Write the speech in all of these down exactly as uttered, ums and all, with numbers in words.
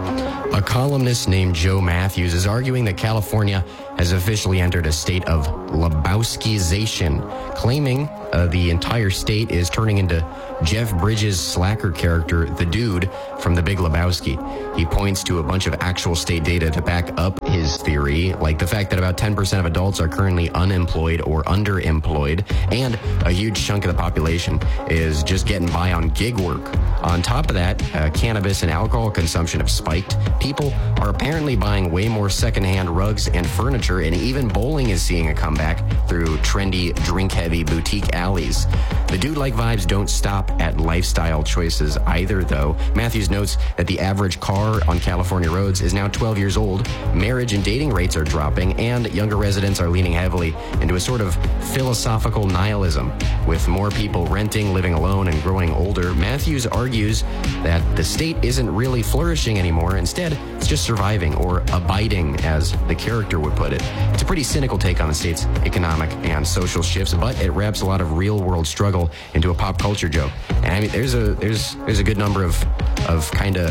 A columnist named Joe Matthews is arguing that California has officially entered a state of Lebowskization, claiming uh, the entire state is turning into Jeff Bridges' slacker character, the Dude, from The Big Lebowski. He points to a bunch of actual state data to back up his theory, like the fact that about ten percent of adults are currently unemployed or underemployed, and a huge chunk of the population is just getting by on gig work. On top of that, uh, cannabis and alcohol consumption have spiked. People are apparently buying way more secondhand rugs and furniture, and even bowling is seeing a comeback through trendy, drink-heavy boutique alleys. The dude-like vibes don't stop at lifestyle choices either, though. Matthews notes that the average car on California roads is now twelve years old, marriage and dating rates are dropping, and younger residents are leaning heavily into a sort of philosophical nihilism. With more people renting, living alone, and growing older, Matthews argues that the state isn't really flourishing anymore. Instead, it's just surviving, or abiding, as the character would put it. It's a pretty cynical take on the state's economic and social shifts, but it wraps a lot of real-world struggle into a pop culture joke. And I mean, there's a there's there's a good number of of kind of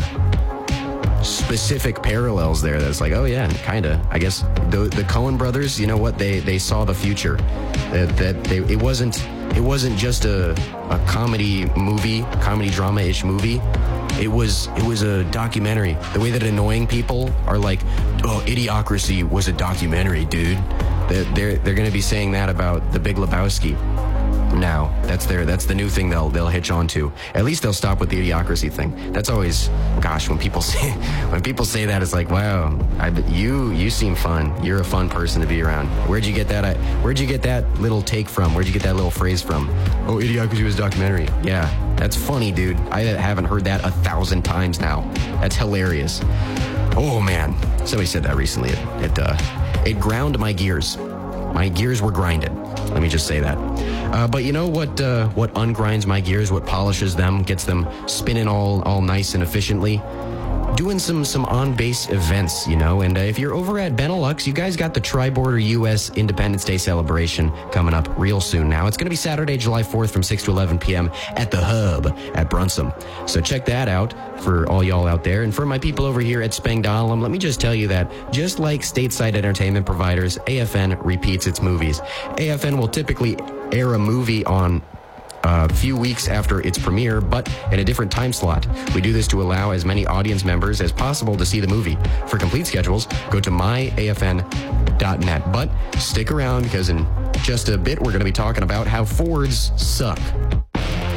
specific parallels there. That's like, oh yeah, kind of. I guess the the Coen brothers, you know what? They they saw the future. That that they it wasn't it wasn't just a a comedy movie, comedy drama-ish movie. It was it was a documentary. The way that annoying people are like, oh, Idiocracy was a documentary, dude. They're they're, they're going to be saying that about The Big Lebowski. Now, that's their that's the new thing they'll they'll hitch on to. At least they'll stop with the Idiocracy thing. That's always, gosh, when people say when people say that, it's like, wow, I, you you seem fun. You're a fun person to be around. Where'd you get that? Where'd you get that little take from? Where'd you get that little phrase from? Oh, Idiocracy was a documentary. Yeah, that's funny, dude. I haven't heard that a thousand times now. That's hilarious. Oh man, somebody said that recently. It it, uh, it ground my gears. My gears were grinded. Let me just say that. Uh, but you know what uh, what ungrinds my gears, what polishes them, gets them spinning all all nice and efficiently? Doing some some on-base events, you know. And uh, if you're over at Benelux, you guys got the Tri-Border U S Independence Day celebration coming up real soon now. It's going to be Saturday, July fourth from six to eleven p.m. at the Hub at Brunsum. So check that out for all y'all out there. And for my people over here at Spangdahlem, let me just tell you that just like stateside entertainment providers, A F N repeats its movies. A F N will typically air a movie on a few weeks after its premiere, but in a different time slot. We do this to allow as many audience members as possible to see the movie. For complete schedules, go to my A F N dot net. But stick around, because in just a bit, we're going to be talking about how Fords suck.